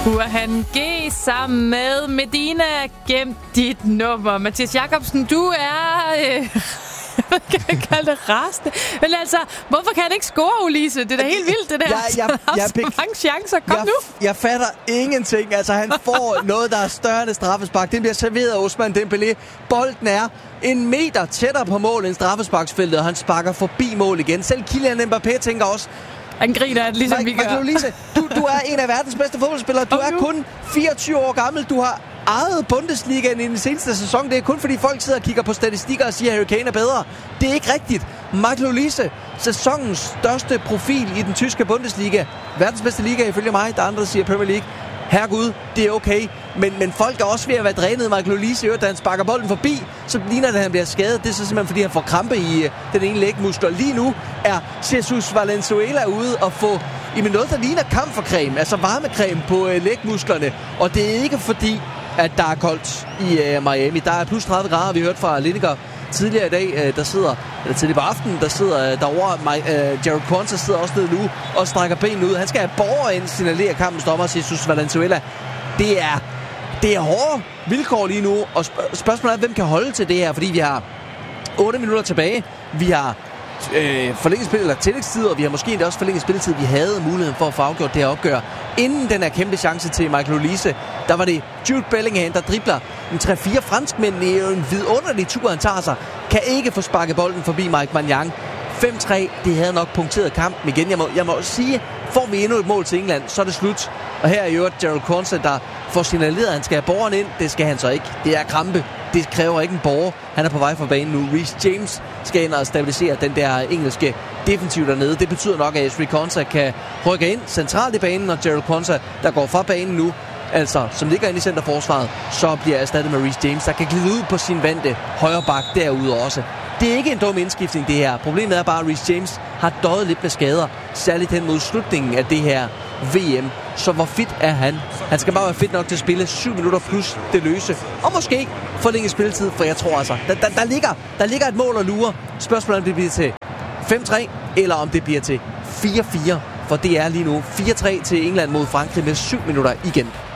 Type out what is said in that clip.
Burhan G sammen med Medina. Gem dit nummer. Mathias Jacobsen, du er... hvad kan jeg kalde det? Rasende. Men altså, hvorfor kan han ikke score, Ulisse? Det er da helt vildt, det der. Han har så mange chancer. Kom nu. Jeg fatter ingenting. Altså, han får noget, der er større end straffespark. Det bliver serveret af Ousmane Dembélé. Bolden er 1 meter tættere på mål end straffesparksfeltet, og han sparker forbi mål igen. Selv Kylian Mbappé tænker også... Han griner, ligesom vi gør. Ulisse, du er en af verdens bedste fodboldspillere. Du er kun 24 år gammel. Du har ejet Bundesligaen i den seneste sæson. Det er kun fordi folk sidder og kigger på statistikker og siger, at Harry Kane er bedre. Det er ikke rigtigt. Michael Olise, sæsonens største profil i den tyske Bundesliga. Verdens bedste liga ifølge mig. Der andre, der siger Premier League. Herregud, det er okay. Men folk er også ved at være drænet. Michael Olise, da han sparker bolden forbi, så ligner det, at han bliver skadet. Det er så simpelthen, fordi han får krampe i den ene lægmuskel. Lige nu er Jesus Valenzuela ude og få noget, der ligner camphorcreme, altså varmecreme på lægmusklerne. Og det er ikke fordi, at der er koldt i Miami. Der er plus 30 grader, vi hørte fra Lineker tidligere i dag, der sidder, eller tidligere på aftenen, der sidder derovre. Jared Quansah sidder også nede nu og strækker benene ud. Han skal have borger ind, signalerer kampens dommer, Jesus Valenzuela. Det er hårde vilkår lige nu, og spørgsmålet er, hvem kan holde til det her, fordi vi har 8 minutter tilbage. Vi har forlænget spil, eller tillægstid, og vi har måske også forlænget spilletid. Vi havde muligheden for at få afgjort det her opgør. Inden den her kæmpe chance til Michael Olise, der var det Jude Bellingham, der dribler en 3-4 franskmænd. Det er jo en vidunderlig tur, han tager sig. Kan ikke få sparket bolden forbi Mike Maignan. 5-3, det havde nok punkteret kampen igen. Jeg må sige, får vi endnu et mål til England, så er det slut. Og her er jo Jared Quansah, der får signaleret, at han skal have borgeren ind. Det skal han så ikke. Det er krampe. Det kræver ikke en borger. Han er på vej fra banen nu. Reece James skal ind og stabilisere den der engelske defensiv dernede. Det betyder nok, at Ezri Konsa kan rykke ind centralt i banen, og Jared Quansah, der går fra banen nu, altså som ligger inde i centerforsvaret, så bliver erstattet med Reece James, der kan glide ud på sin vante højre bak derude også. Det er ikke en dum indskiftning, det her. Problemet er bare, at Reece James har døjet lidt med skader, særligt hen mod slutningen af det her VM. Så hvor fit er han? Han skal bare være fit nok til at spille 7 minutter plus det løse. Og måske forlænge spilletid, for jeg tror altså, der ligger et mål og lurer. Spørgsmålet om det bliver til 5-3, eller om det bliver til 4-4. For det er lige nu 4-3 til England mod Frankrig med 7 minutter igen.